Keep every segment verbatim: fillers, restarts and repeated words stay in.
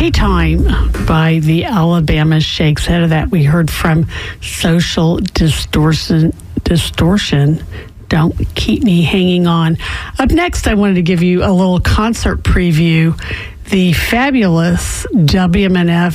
Playtime by the Alabama Shakes. Ahead of that, we heard from Social Distortion. Distortion. Don't Keep Me Hanging On. Up next, I wanted to give you a little concert preview. The fabulous W M N F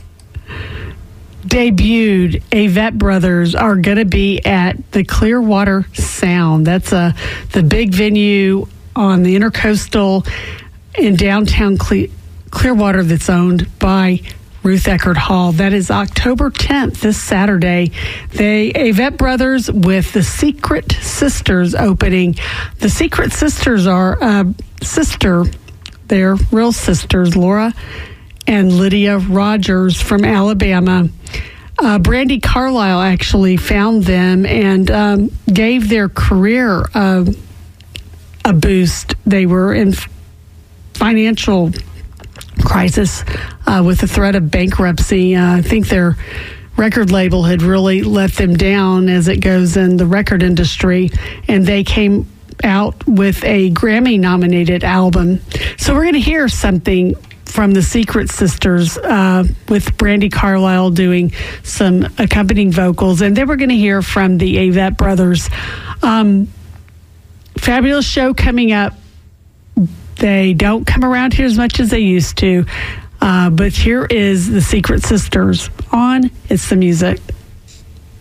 debuted. Avett Brothers are going to be at the Clearwater Sound. That's a, the big venue on the Intercoastal in downtown Cle- Clearwater that's owned by Ruth Eckerd Hall. That is October tenth, this Saturday. The Avett Brothers with the Secret Sisters opening. The Secret Sisters are uh, sister, they're real sisters, Laura and Lydia Rogers from Alabama. Uh, Brandi Carlile actually found them and um, gave their career uh, a boost. They were in financial crisis uh, with the threat of bankruptcy. Uh, I think their record label had really let them down as it goes in the record industry, and they came out with a Grammy-nominated album. So we're going to hear something from the Secret Sisters uh, with Brandi Carlile doing some accompanying vocals, and then we're going to hear from the Avett Brothers. Um, fabulous show coming up. They don't come around here as much as they used to, uh, but here is the Secret Sisters on It's the Music.